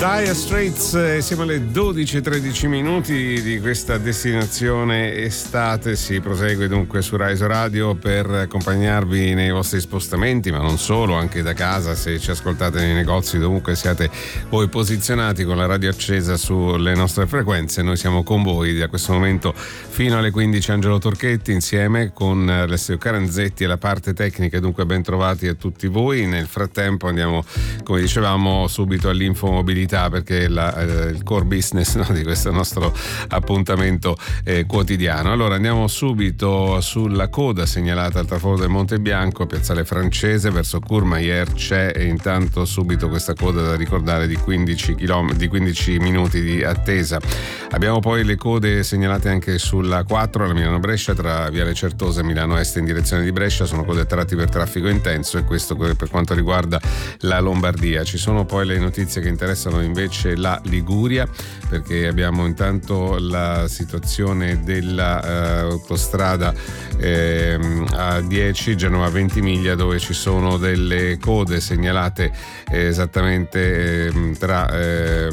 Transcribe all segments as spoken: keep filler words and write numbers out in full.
Dire Straits, siamo alle dodici e tredici minuti di questa destinazione estate. Si prosegue dunque su Rai Radio per accompagnarvi nei vostri spostamenti, ma non solo, anche da casa, se ci ascoltate nei negozi, dovunque siate voi posizionati con la radio accesa sulle nostre frequenze. Noi siamo con voi da questo momento fino alle quindici. Angelo Torchetti insieme con Alessio Caranzetti e la parte tecnica, dunque ben trovati a tutti voi. Nel frattempo andiamo, come dicevamo, subito all'infomobilità, perché la, eh, il core business, no, di questo nostro appuntamento eh, quotidiano. Allora andiamo subito sulla coda segnalata al traforo del Monte Bianco, piazzale Francese verso Courmayeur. C'è e intanto subito questa coda da ricordare di quindici chilometri, di quindici minuti di attesa. Abbiamo poi le code segnalate anche sulla quattro, la Milano-Brescia, tra Viale Certosa e Milano Est in direzione di Brescia. Sono code a tratti per traffico intenso, e questo per quanto riguarda la Lombardia. Ci sono poi le notizie che interessano invece la Liguria, perché abbiamo intanto la situazione della uh, autostrada eh, A dieci Genova Ventimiglia, dove ci sono delle code segnalate eh, esattamente eh, tra eh,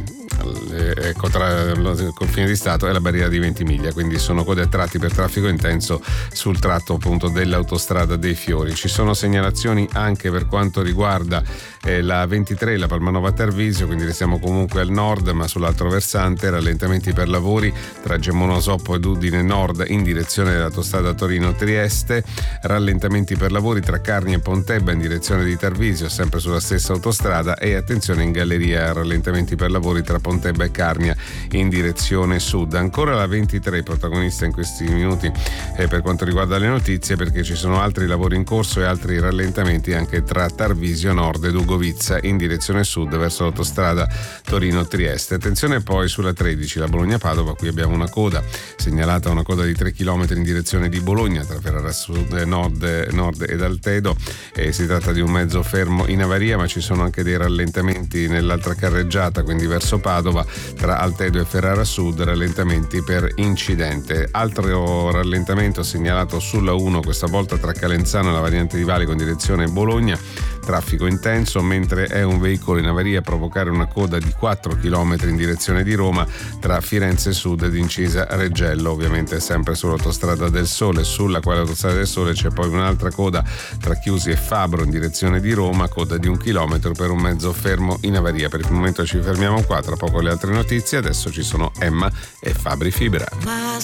ecco tra il confine di Stato e la barriera di Ventimiglia, quindi sono code a tratti per traffico intenso sul tratto appunto dell'autostrada dei Fiori. Ci sono segnalazioni anche per quanto riguarda eh, la ventitré, la Palmanova Tarvisio, quindi restiamo comunque al nord, ma sull'altro versante rallentamenti per lavori tra Gemona Soppo ed Udine Nord in direzione dell'autostrada Torino-Trieste, rallentamenti per lavori tra Carni e Pontebba in direzione di Tarvisio, sempre sulla stessa autostrada, e attenzione in galleria, rallentamenti per lavori tra Pontebba e Carnia in direzione sud. Ancora la ventitré, protagonista in questi minuti eh, per quanto riguarda le notizie, perché ci sono altri lavori in corso e altri rallentamenti anche tra Tarvisio Nord ed Ugovizza in direzione sud verso l'autostrada Torino-Trieste. Attenzione poi sulla tredici, la Bologna-Padova, qui abbiamo una coda segnalata, una coda di tre chilometri in direzione di Bologna tra Ferrara Sud, Nord, Nord ed Altedo. Eh, si tratta di un mezzo fermo in avaria, ma ci sono anche dei rallentamenti nell'altra carreggiata, quindi verso Padova, tra Altedo e Ferrara Sud, rallentamenti per incidente. Altro rallentamento segnalato sulla uno, questa volta tra Calenzano e la variante di Valico in direzione Bologna, traffico intenso, mentre è un veicolo in avaria a provocare una coda di quattro chilometri in direzione di Roma tra Firenze Sud ed Incisa Reggello, ovviamente sempre sull'autostrada del Sole, sulla quale autostrada del Sole c'è poi un'altra coda tra Chiusi e Fabro in direzione di Roma, coda di un chilometro per un mezzo fermo in avaria. Per il momento ci fermiamo qua, tra poco le altre notizie. Adesso ci sono Emma e Fabri Fibra.